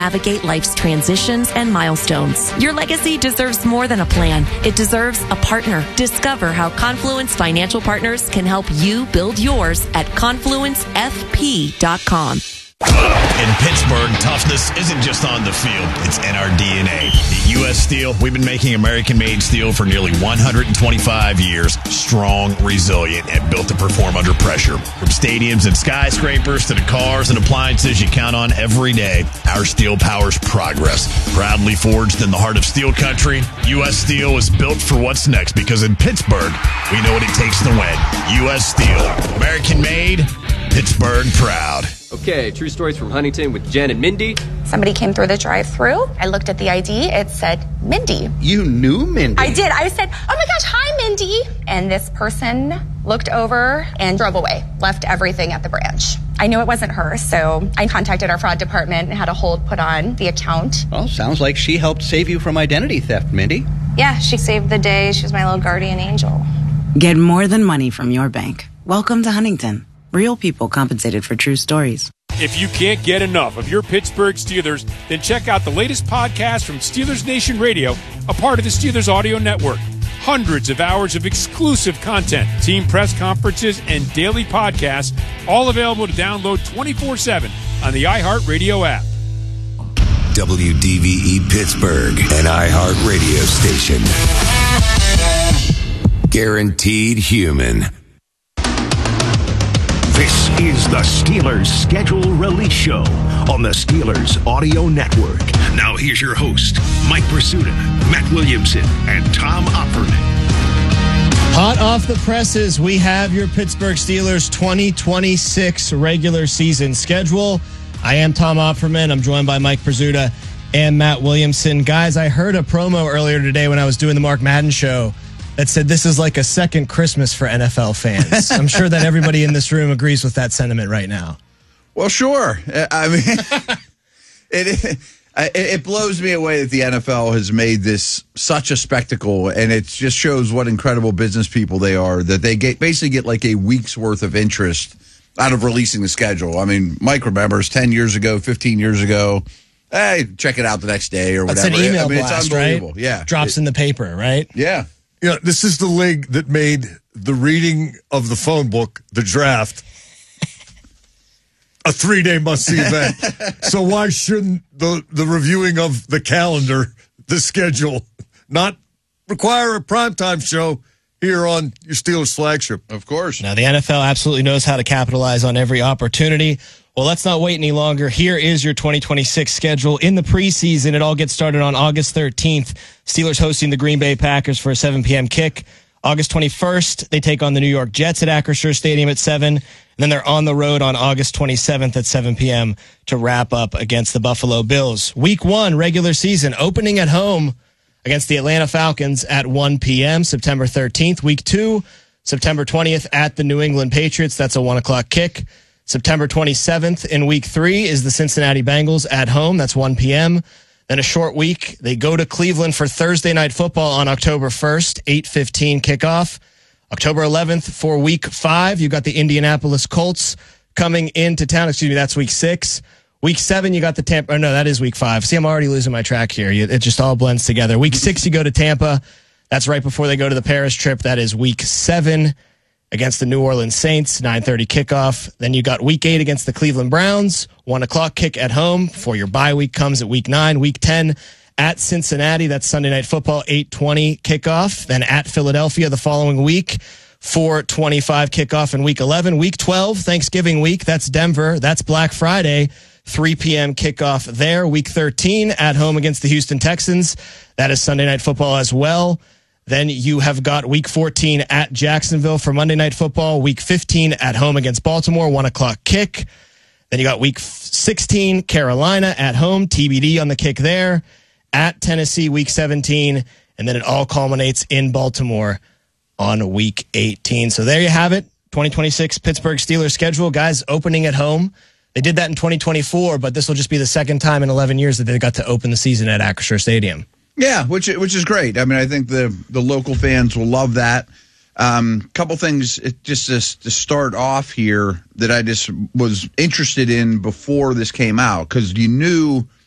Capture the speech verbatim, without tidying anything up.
navigate life's transitions and milestones. Your legacy deserves more than a plan. It deserves a partner. Discover how Confluence Financial Partners can help you build yours at confluence f p dot com. In Pittsburgh, toughness isn't just on the field, it's in our D N A. At U S Steel, we've been making American-made steel for nearly one hundred twenty-five years. Strong, resilient, and built to perform under pressure. From stadiums and skyscrapers to the cars and appliances you count on every day, our steel powers progress. Proudly forged in the heart of steel country, U S Steel is built for what's next because in Pittsburgh, we know what it takes to win. U S Steel, American-made, Pittsburgh proud. Okay, true stories from Huntington with Jen and Mindy. Somebody came through the drive-thru. I looked at the I D. It said Mindy. You knew Mindy? I did. I said, oh my gosh, hi, Mindy. And this person looked over and drove away, left everything at the branch. I knew it wasn't her, so I contacted our fraud department and had a hold put on the account. Well, sounds like she helped save you from identity theft, Mindy. Yeah, she saved the day. She was my little guardian angel. Get more than money from your bank. Welcome to Huntington. Real people compensated for true stories. If you can't get enough of your Pittsburgh Steelers, then check out the latest podcast from Steelers Nation Radio, a part of the Steelers Audio Network. Hundreds of hours of exclusive content, team press conferences, and daily podcasts, all available to download twenty-four seven on the iHeartRadio app. W D V E Pittsburgh, an iHeart radio station. Guaranteed human. This is the Steelers Schedule Release Show on the Steelers Audio Network. Now here's your host, Mike Prisuta, Matt Williamson, and Tom Opperman. Hot off the presses, we have your Pittsburgh Steelers twenty twenty-six regular season schedule. I am Tom Opperman. I'm joined by Mike Prisuta and Matt Williamson. Guys, I heard a promo earlier today when I was doing the Mark Madden show that said this is like a second Christmas for N F L fans. I'm sure that everybody in this room agrees with that sentiment right now. Well, sure. I mean, it, it it blows me away that the N F L has made this such a spectacle, and it just shows what incredible business people they are, that they get basically get like a week's worth of interest out of releasing the schedule. I mean, Mike remembers ten years ago, fifteen years ago, hey, check it out the next day or whatever. That's an email I mean, blast, it's unbelievable. right? Yeah. Drops it, in the paper, right? Yeah. You know, this is the league that made the reading of the phone book, the draft, a three-day must-see event. So why shouldn't the, the reviewing of the calendar, the schedule, not require a primetime show here on your Steelers flagship? Of course. Now, the N F L absolutely knows how to capitalize on every opportunity. Well, let's not wait any longer. Here is your twenty twenty-six schedule. In the preseason, it all gets started on August thirteenth. Steelers hosting the Green Bay Packers for a seven p.m. kick. August twenty-first, they take on the New York Jets at Acrisure Stadium at seven. And then they're on the road on August twenty-seventh at seven p.m. to wrap up against the Buffalo Bills. Week one, regular season, opening at home against the Atlanta Falcons at one p.m. September thirteenth. Week two, September twentieth at the New England Patriots. That's a one o'clock kick. September twenty-seventh in week three is the Cincinnati Bengals at home. That's one p.m. Then a short week. They go to Cleveland for Thursday Night Football on October first, eight fifteen kickoff. October eleventh for week five, you got the Indianapolis Colts coming into town. Excuse me, that's week six. Week seven, you got the Tampa. Oh, no, that is week five. See, I'm already losing my track here. It just all blends together. Week six, you go to Tampa. That's right before they go to the Paris trip. That is week seven. Against the New Orleans Saints, nine thirty kickoff. Then you got week eight against the Cleveland Browns, one o'clock kick at home before your bye week comes at week nine. Week ten at Cincinnati, that's Sunday Night Football, eight twenty kickoff. Then at Philadelphia the following week, four twenty-five kickoff in week eleven. Week twelve, Thanksgiving week, that's Denver. That's Black Friday, three p.m. kickoff there. Week thirteen at home against the Houston Texans. That is Sunday Night Football as well. Then you have got week fourteen at Jacksonville for Monday Night Football. Week fifteen at home against Baltimore, one o'clock kick. Then you got week sixteen, Carolina at home, T B D on the kick there. At Tennessee, week seventeen. And then it all culminates in Baltimore on week eighteen. So there you have it. twenty twenty-six Pittsburgh Steelers schedule. Guys, opening at home. They did that in twenty twenty-four, but this will just be the second time in eleven years that they got to open the season at Acrisure Stadium. Yeah, which which is great. I mean, I think the the local fans will love that. Um, couple things it, just to, to start off here that I just was interested in before this came out, because you knew